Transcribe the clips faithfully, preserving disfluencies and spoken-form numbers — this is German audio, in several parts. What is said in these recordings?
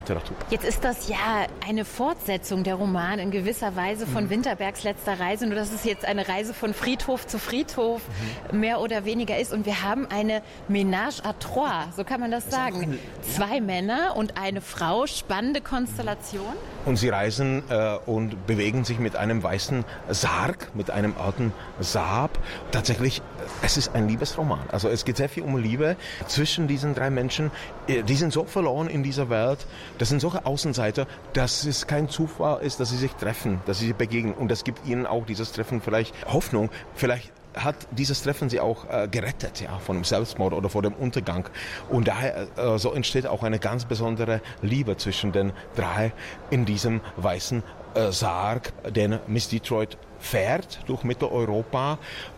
Literatur. Jetzt ist das ja eine Fortsetzung der Roman in gewisser Weise von mhm. Winterbergs letzter Reise, nur dass es jetzt eine Reise von Friedhof zu Friedhof mhm. mehr oder weniger ist. Und wir haben eine Ménage à trois, so kann man das sagen. Ein, Zwei ja. Männer und eine Frau, spannende Konstellation. Und sie reisen äh, und bewegen sich mit einem weißen Sarg, mit einem alten Saab. Tatsächlich, es ist ein Liebesroman. Also es geht sehr viel um Liebe zwischen diesen drei Menschen. Die sind so verloren in dieser Welt. Das sind solche Außenseiter, dass es kein Zufall ist, dass sie sich treffen, dass sie sich begegnen. Und das gibt ihnen auch dieses Treffen vielleicht Hoffnung. Vielleicht hat dieses Treffen sie auch äh, gerettet, ja, von dem Selbstmord oder vor dem Untergang. Und daher äh, so entsteht auch eine ganz besondere Liebe zwischen den drei in diesem weißen äh, Sarg, den Miss Detroit fährt durch Mitteleuropa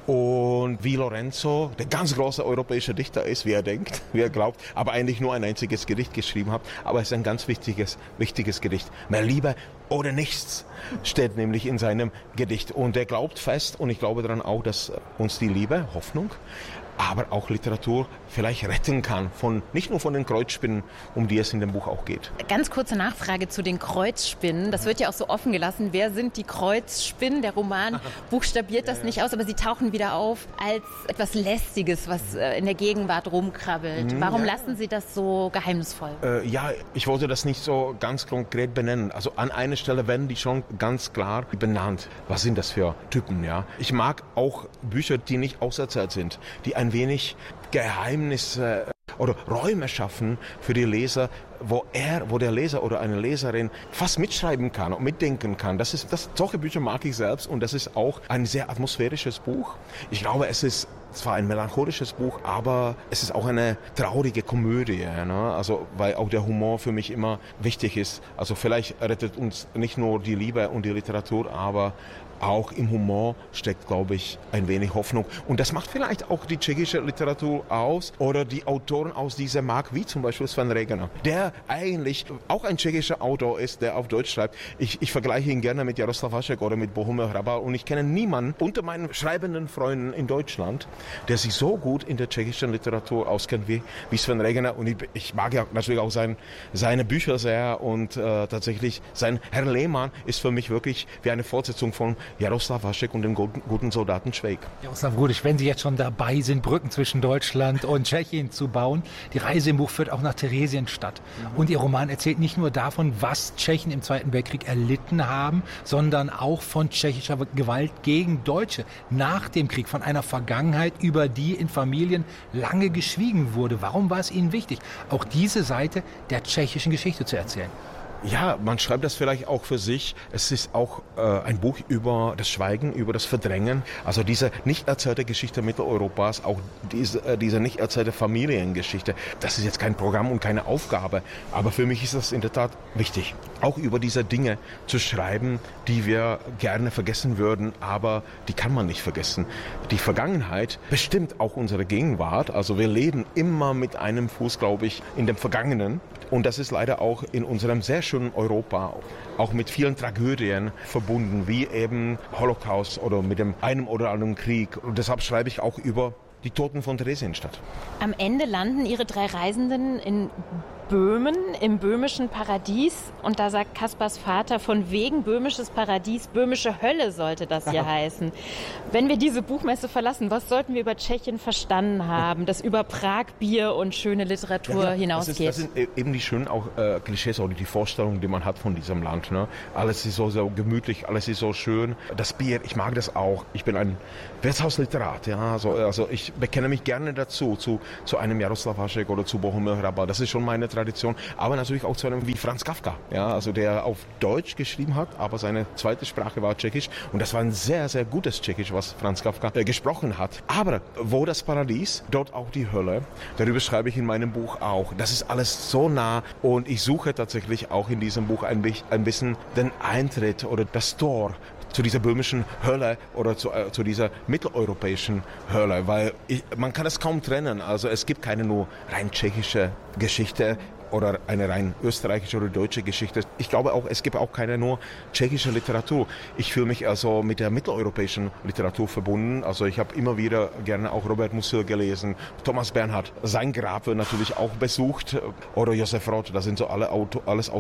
und wie Lorenzo, der ganz große europäische Dichter ist, wie er denkt, wie er glaubt, aber eigentlich nur ein einziges Gedicht geschrieben hat. Aber es ist ein ganz wichtiges, wichtiges Gedicht. Mehr Liebe oder nichts steht nämlich in seinem Gedicht. Und er glaubt fest, und ich glaube daran auch, dass uns die Liebe, Hoffnung, aber auch Literatur vielleicht retten kann, von, nicht nur von den Kreuzspinnen, um die es in dem Buch auch geht. Ganz kurze Nachfrage zu den Kreuzspinnen. Das wird ja auch so offen gelassen. Wer sind die Kreuzspinnen? Der Roman buchstabiert das nicht aus, aber sie tauchen wieder auf als etwas Lästiges, was in der Gegenwart rumkrabbelt. Warum ja. lassen Sie das so geheimnisvoll? Äh, ja, ich wollte das nicht so ganz konkret benennen. Also an einer Stelle werden die schon ganz klar benannt. Was sind das für Typen? Ja? Ich mag auch Bücher, die nicht auserzählt sind, die ein wenig Geheimnisse oder Räume schaffen für die Leser, wo er, wo der Leser oder eine Leserin fast mitschreiben kann und mitdenken kann. Das ist, das, solche Bücher mag ich selbst und das ist auch ein sehr atmosphärisches Buch. Ich glaube, es ist zwar ein melancholisches Buch, aber es ist auch eine traurige Komödie, ne? Also, weil auch der Humor für mich immer wichtig ist. Also vielleicht rettet uns nicht nur die Liebe und die Literatur, aber auch im Humor steckt, glaube ich, ein wenig Hoffnung. Und das macht vielleicht auch die tschechische Literatur aus oder die Autoren aus dieser Mark, wie zum Beispiel Sven Regener, der eigentlich auch ein tschechischer Autor ist, der auf Deutsch schreibt. Ich, ich vergleiche ihn gerne mit Jaroslav Hašek oder mit Bohumil Hrabal und ich kenne niemanden unter meinen schreibenden Freunden in Deutschland, der sich so gut in der tschechischen Literatur auskennt wie, wie Sven Regener. Und ich, ich mag ja natürlich auch sein, seine Bücher sehr und äh, tatsächlich sein Herr Lehmann ist für mich wirklich wie eine Fortsetzung von Jaroslav Hašek und dem guten, guten Soldaten Schweig. Jaroslav Rudisch, wenn Sie jetzt schon dabei sind, Brücken zwischen Deutschland und Tschechien zu bauen, die Reise im Buch führt auch nach Theresienstadt. Mhm. Und Ihr Roman erzählt nicht nur davon, was Tschechen im Zweiten Weltkrieg erlitten haben, sondern auch von tschechischer Gewalt gegen Deutsche nach dem Krieg, von einer Vergangenheit, über die in Familien lange geschwiegen wurde. Warum war es Ihnen wichtig, auch diese Seite der tschechischen Geschichte zu erzählen? Ja, man schreibt das vielleicht auch für sich. Es ist auch äh, ein Buch über das Schweigen, über das Verdrängen. Also diese nicht erzählte Geschichte Mitteleuropas, auch diese, äh, diese nicht erzählte Familiengeschichte. Das ist jetzt kein Programm und keine Aufgabe. Aber für mich ist das in der Tat wichtig, auch über diese Dinge zu schreiben, die wir gerne vergessen würden, aber die kann man nicht vergessen. Die Vergangenheit bestimmt auch unsere Gegenwart. Also wir leben immer mit einem Fuß, glaube ich, in dem Vergangenen. Und das ist leider auch in unserem sehr schönen Europa auch mit vielen Tragödien verbunden, wie eben Holocaust oder mit dem einen oder anderen Krieg. Und deshalb schreibe ich auch über die Toten von Theresienstadt. Am Ende landen Ihre drei Reisenden in Böhmen, im böhmischen Paradies. Und da sagt Kaspars Vater, von wegen böhmisches Paradies, böhmische Hölle sollte das hier heißen. Wenn wir diese Buchmesse verlassen, was sollten wir über Tschechien verstanden haben, das über Prag, Bier und schöne Literatur ja, ja. hinausgeht? Das, ist, das sind eben die schönen auch äh, Klischees oder die Vorstellungen, die man hat von diesem Land. Ne? Alles ist so, so gemütlich, alles ist so schön. Das Bier, ich mag das auch. Ich bin ein Wirtshausliterat. Ja? Also, also ich bekenne mich gerne dazu, zu, zu einem Jaroslav Hašek oder zu Bohumil Hrabal. Das ist schon meine Tradition, aber natürlich auch zu einem wie Franz Kafka, ja, also der auf Deutsch geschrieben hat, aber seine zweite Sprache war Tschechisch und das war ein sehr, sehr gutes Tschechisch, was Franz Kafka äh, gesprochen hat. Aber wo das Paradies, dort auch die Hölle, darüber schreibe ich in meinem Buch auch. Das ist alles so nah und ich suche tatsächlich auch in diesem Buch ein, ein bisschen den Eintritt oder das Tor zu dieser böhmischen Hölle oder zu, äh, zu dieser mitteleuropäischen Hölle, weil ich, man kann es kaum trennen. Also es gibt keine nur rein tschechische Geschichte oder eine rein österreichische oder deutsche Geschichte. Ich glaube auch, es gibt auch keine nur tschechische Literatur. Ich fühle mich also mit der mitteleuropäischen Literatur verbunden. Also ich habe immer wieder gerne auch Robert Musil gelesen, Thomas Bernhard, sein Grab wird natürlich auch besucht oder Josef Roth. Das sind so alle Auto, alles Autoren,